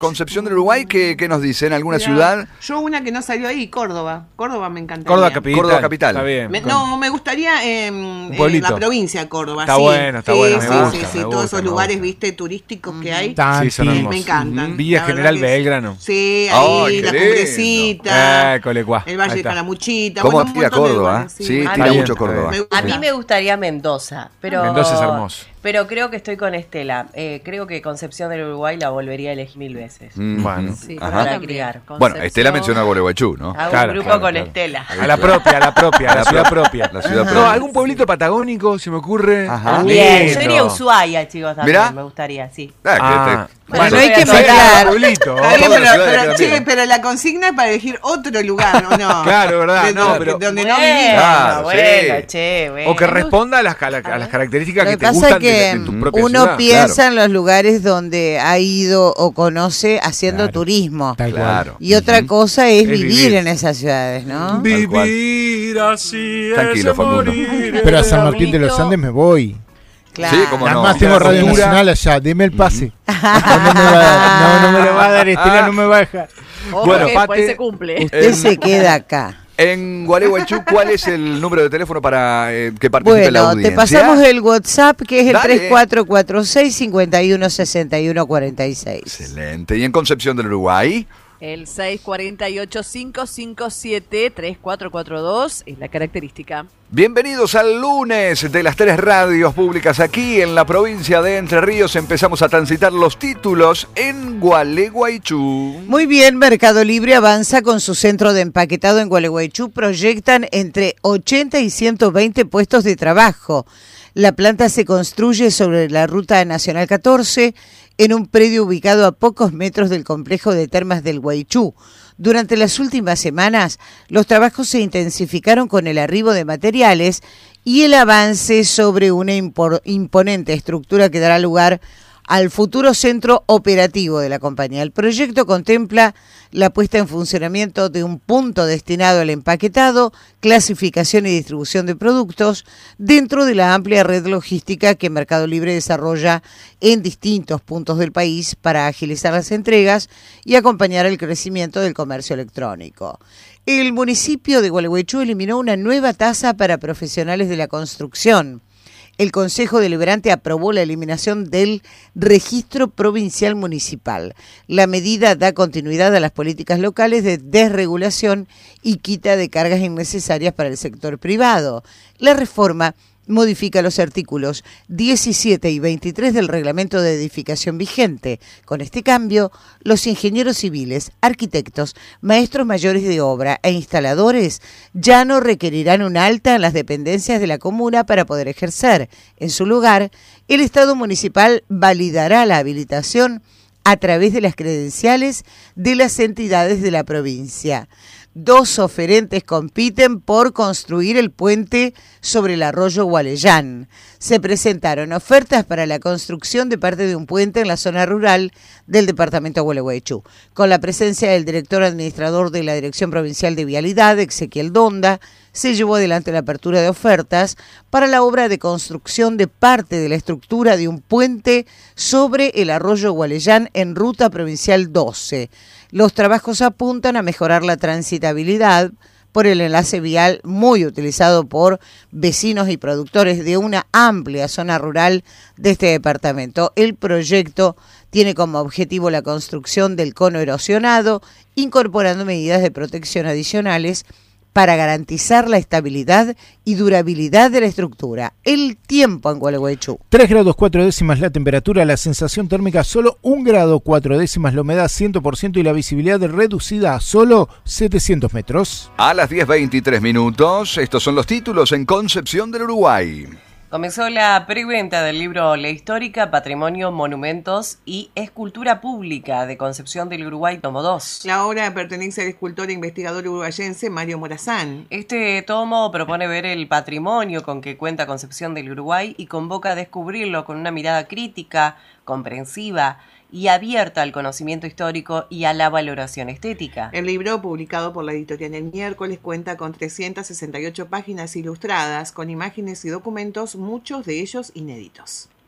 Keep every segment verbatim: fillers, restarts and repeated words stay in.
Concepción del Uruguay, ¿qué, qué nos dicen? ¿Alguna Mirá, ciudad? Yo una que no salió ahí, Córdoba. Córdoba me encantaría. Córdoba capital. Córdoba capital. Está bien. Me- no, me gustaría eh, en pueblito. la provincia de Córdoba. Está sí. bueno, está sí, bueno, me sí, gusta, sí, me sí, gusta, todos esos me lugares, gusta. viste, turísticos que hay. Sí, son me, hermosos. me encantan. Villa La verdad General que Belgrano. Sí, Ay, ahí qué la lindo. Cumbrecita. Eh, Colecuá. El Valle Ahí de está. Calamuchita. ¿Cómo bueno, un tira montón de Córdoba? lugares, Sí, sí. tira Está bien, mucho está Córdoba. Me gusta. A mí me gustaría Mendoza, pero Mendoza es hermoso. Pero creo que estoy con Estela. Eh, creo que Concepción del Uruguay la volvería a elegir mil veces. Mm. Bueno. Sí, Ajá. Para también. criar. Bueno, Estela mencionó a Gualeguaychú, ¿no? Hago Claro, un grupo claro, con claro. Estela. A la propia, a la propia, a la ciudad propia. La ciudad No, propia. algún pueblito patagónico, se me ocurre. Ajá. Algo Bien, lindo. yo iría a Ushuaia, chicos, también. Mirá. Me gustaría, sí. Ah, que Ah, te- Bueno, Bueno, hay que Todas mezclar. pueblito. Está bien, Todas pero, las ciudades pero, quedan che, bien. pero la consigna es para elegir otro lugar, ¿o no? Claro, verdad, De- no, de- pero- donde no Bueno, vivís. Claro, bueno, sí. che, bueno. O que responda a las, cala- a las características Lo que que te pasa gustan es que de, de tu propia uno ciudad. piensa en los lugares donde ha ido o conoce haciendo Claro. turismo. Tal cual. Claro. Y otra Ujú. cosa es, Es vivir, vivir. en esas ciudades, ¿no? Tal cual. Vivir así Tranquilo, es Facundo. morir. Pero a San Martín de los Bonito. Andes me voy. Claro. Sí, como no. Además Y tengo la Radio cultura- Nacional allá, deme el pase. No, no me va a dar, no, no me lo va a dar, Estela no me va a dejar. Ojo Bueno, que Pate- después se cumple. Usted En- se queda acá. En Gualeguaychú, ¿cuál es el número de teléfono para eh, que participe la Bueno, audiencia? te pasamos el WhatsApp, que es el Dale. tres cuatro cuatro seis, cinco uno, seis uno cuatro seis. Excelente. ¿Y en Concepción del Uruguay? El seis cuatro ocho, cinco cinco siete, tres cuatro cuatro dos es la característica. Bienvenidos al lunes de las tres radios públicas aquí en la provincia de Entre Ríos. Empezamos a transitar los títulos en Gualeguaychú. Muy bien, Mercado Libre avanza con su centro de empaquetado en Gualeguaychú. Proyectan entre ochenta y ciento veinte puestos de trabajo. La planta se construye sobre la Ruta Nacional catorce en un predio ubicado a pocos metros del complejo de termas del Guaychú. Durante las últimas semanas, los trabajos se intensificaron con el arribo de materiales y el avance sobre una impor- imponente estructura que dará lugar al futuro centro operativo de la compañía. El proyecto contempla la puesta en funcionamiento de un punto destinado al empaquetado, clasificación y distribución de productos dentro de la amplia red logística que Mercado Libre desarrolla en distintos puntos del país para agilizar las entregas y acompañar el crecimiento del comercio electrónico. El municipio de Gualeguaychú eliminó una nueva tasa para profesionales de la construcción. El Consejo Deliberante aprobó la eliminación del Registro Provincial Municipal. La medida da continuidad a las políticas locales de desregulación y quita de cargas innecesarias para el sector privado. La reforma modifica los artículos diecisiete y veintitrés del reglamento de edificación vigente. Con este cambio, los ingenieros civiles, arquitectos, maestros mayores de obra e instaladores ya no requerirán un alta en las dependencias de la comuna para poder ejercer. En su lugar, el Estado municipal validará la habilitación a través de las credenciales de las entidades de la provincia. Dos oferentes compiten por construir el puente sobre el arroyo Gualeyán. Se presentaron ofertas para la construcción de parte de un puente en la zona rural del departamento de Gualeguaychú, con la presencia del director administrador de la Dirección Provincial de Vialidad, Ezequiel Donda. Se llevó adelante la apertura de ofertas para la obra de construcción de parte de la estructura de un puente sobre el arroyo Gualeyán en Ruta Provincial doce. Los trabajos apuntan a mejorar la transitabilidad por el enlace vial muy utilizado por vecinos y productores de una amplia zona rural de este departamento. El proyecto tiene como objetivo la construcción del cono erosionado, incorporando medidas de protección adicionales para garantizar la estabilidad y durabilidad de la estructura. El tiempo en Gualeguaychú. tres grados cuatro décimas la temperatura, la sensación térmica solo un grado cuatro décimas, la humedad cien por ciento y la visibilidad reducida a solo setecientos metros. A las diez veintitrés minutos, estos son los títulos en Concepción del Uruguay. Comenzó la preventa del libro La Histórica, Patrimonio, Monumentos y Escultura Pública de Concepción del Uruguay, tomo dos. La obra pertenece al escultor e investigador uruguayense Mario Morazán. Este tomo propone ver el patrimonio con que cuenta Concepción del Uruguay y convoca a descubrirlo con una mirada crítica, comprensiva y abierta al conocimiento histórico y a la valoración estética. El libro, publicado por la editorial El Miércoles, cuenta con trescientas sesenta y ocho páginas ilustradas, con imágenes y documentos, muchos de ellos inéditos.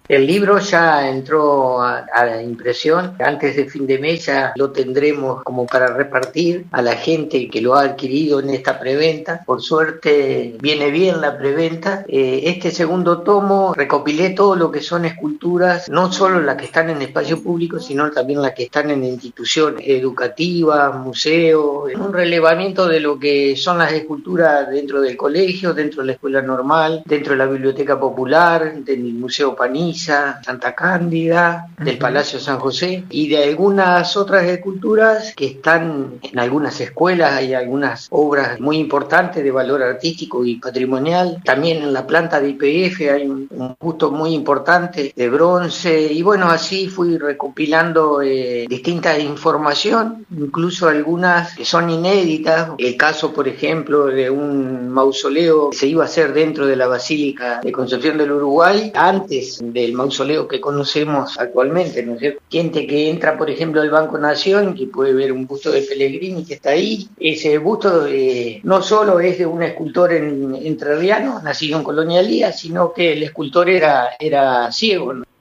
El libro ya entró a, a la impresión, antes de fin de mes ya lo tendremos como para repartir a la gente que lo ha adquirido en esta preventa. Por suerte viene bien la preventa. Eh, este segundo tomo recopilé todo lo que son esculturas, no solo las que están en espacio público, sino también las que están en instituciones educativas, museos, un relevamiento de lo que son las esculturas dentro del colegio, dentro de la escuela normal, dentro de la biblioteca popular, del Museo Panizza, Santa Cándida, del Palacio San José y de algunas otras esculturas que están en algunas escuelas. Hay algunas obras muy importantes de valor artístico y patrimonial. También en la planta de I P F hay un, un busto muy importante de bronce y bueno, así fui recopilando eh, distinta información, incluso algunas que son inéditas. El caso, por ejemplo, de un mausoleo que se iba a hacer dentro de la Basílica de Concepción del Uruguay antes del mausoleo que conocemos actualmente, ¿no es cierto? Gente que entra, por ejemplo, al Banco Nación, que puede ver un busto de Pellegrini que está ahí. Ese busto eh, no solo es de un escultor en, entrerriano, nacido en Colonialía, sino que el escultor era, era ciego, ¿no?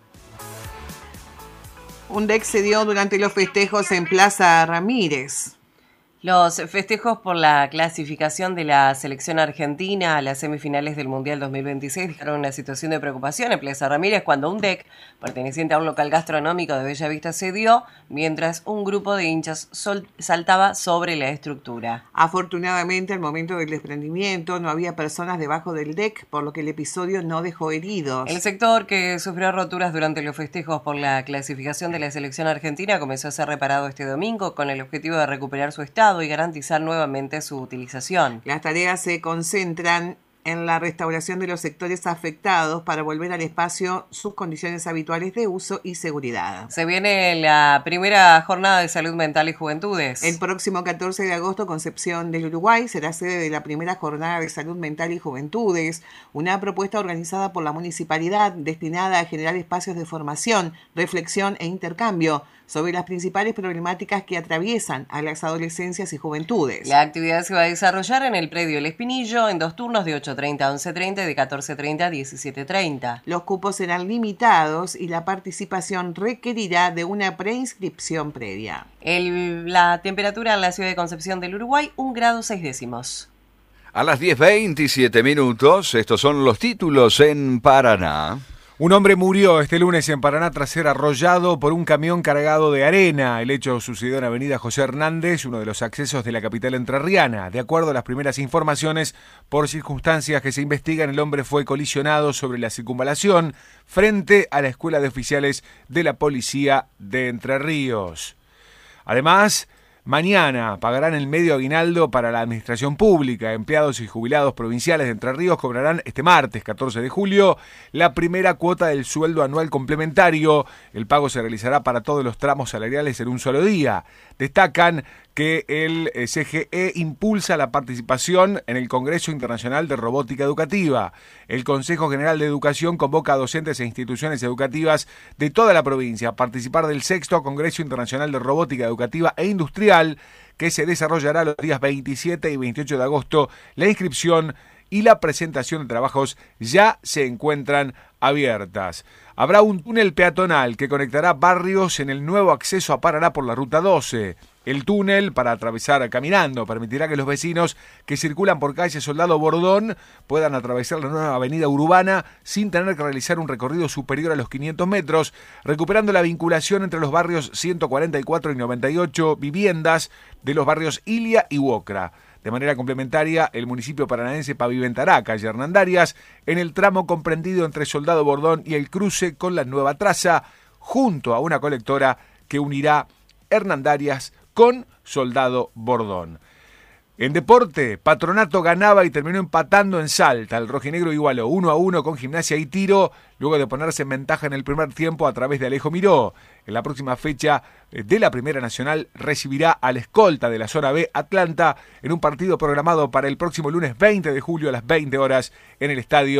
Un D E C se dio durante los festejos en Plaza Ramírez. Los festejos por la clasificación de la selección argentina a las semifinales del Mundial dos mil veintiséis dejaron una situación de preocupación en Plaza Ramírez cuando un D E C perteneciente a un local gastronómico de Bella Vista se dio, mientras un grupo de hinchas sol- saltaba sobre la estructura. Afortunadamente, al momento del desprendimiento no había personas debajo del D E C, por lo que el episodio no dejó heridos. El sector que sufrió roturas durante los festejos por la clasificación de la selección argentina comenzó a ser reparado este domingo con el objetivo de recuperar su estado y garantizar nuevamente su utilización. Las tareas se concentran en la restauración de los sectores afectados para volver al espacio sus condiciones habituales de uso y seguridad. Se viene la primera jornada de salud mental y juventudes. El próximo catorce de agosto, Concepción del Uruguay será sede de la primera jornada de salud mental y juventudes, una propuesta organizada por la municipalidad destinada a generar espacios de formación, reflexión e intercambio sobre las principales problemáticas que atraviesan a las adolescencias y juventudes. La actividad se va a desarrollar en el predio El Espinillo en dos turnos de ocho treinta a once treinta y de catorce treinta a diecisiete treinta. Los cupos serán limitados y la participación requerirá de una preinscripción previa. El, la temperatura en la ciudad de Concepción del Uruguay, un grado seis décimos. A las diez veintisiete minutos, estos son los títulos en Paraná. Un hombre murió este lunes en Paraná tras ser arrollado por un camión cargado de arena. El hecho sucedió en Avenida José Hernández, uno de los accesos de la capital entrerriana. De acuerdo a las primeras informaciones, por circunstancias que se investigan, el hombre fue colisionado sobre la circunvalación frente a la Escuela de Oficiales de la Policía de Entre Ríos. Además, mañana pagarán el medio aguinaldo para la administración pública. Empleados y jubilados provinciales de Entre Ríos cobrarán este martes, catorce de julio, la primera cuota del sueldo anual complementario. El pago se realizará para todos los tramos salariales en un solo día. Destacan que el C G E impulsa la participación en el Congreso Internacional de Robótica Educativa. El Consejo General de Educación convoca a docentes e instituciones educativas de toda la provincia a participar del sexto Congreso Internacional de Robótica Educativa e Industrial, que se desarrollará los días veintisiete y veintiocho de agosto. La inscripción y la presentación de trabajos ya se encuentran abiertas. Habrá un túnel peatonal que conectará barrios en el nuevo acceso a Paraná por la Ruta doce. El túnel, para atravesar caminando, permitirá que los vecinos que circulan por calle Soldado Bordón puedan atravesar la nueva avenida urbana sin tener que realizar un recorrido superior a los quinientos metros, recuperando la vinculación entre los barrios ciento cuarenta y cuatro y noventa y ocho viviendas de los barrios Ilia y Huocra. De manera complementaria, el municipio paranaense pavimentará calle Hernandarias en el tramo comprendido entre Soldado Bordón y el cruce con la nueva traza, junto a una colectora que unirá Hernandarias con Soldado Bordón. En deporte, Patronato ganaba y terminó empatando en Salta. El rojinegro igualó uno a uno con Gimnasia y Tiro, luego de ponerse en ventaja en el primer tiempo a través de Alejo Miró. En la próxima fecha de la Primera Nacional recibirá al escolta de la Zona B, Atlanta, en un partido programado para el próximo lunes veinte de julio a las veinte horas en el estadio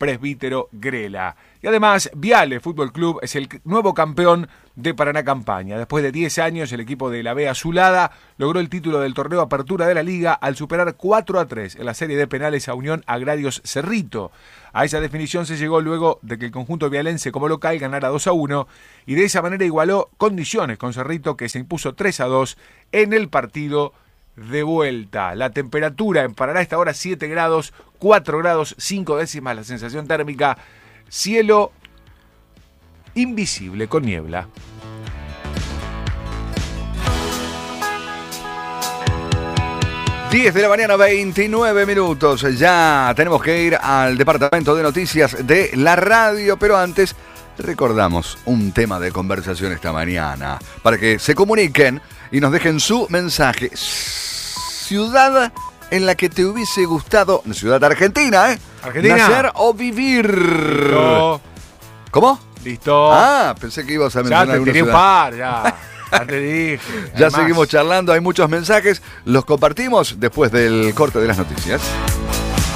Presbítero Grela. Y además, Viale Fútbol Club es el nuevo campeón de Paraná Campaña. Después de diez años, el equipo de la B Azulada logró el título del torneo Apertura de la Liga al superar cuatro a tres en la serie de penales a Unión Agrarios Cerrito. A esa definición se llegó luego de que el conjunto vialense como local ganara dos a uno y de esa manera igualó condiciones con Cerrito, que se impuso tres a dos en el partido de vuelta. La temperatura en Paraná está ahora siete grados, cuatro grados, cinco décimas la sensación térmica. Cielo invisible con niebla. diez de la mañana, veintinueve minutos. Ya tenemos que ir al departamento de noticias de la radio, pero antes recordamos un tema de conversación esta mañana para que se comuniquen y nos dejen su mensaje. Ciudad en la que te hubiese gustado, ciudad argentina, ¿eh? Argentina. Nacer o vivir. Listo. ¿Cómo? Listo. Ah, pensé que ibas a mencionar ya te alguna tiré un ciudad. par, ya. Ya te dije. Ya Además, seguimos charlando, hay muchos mensajes, los compartimos después del corte de las noticias.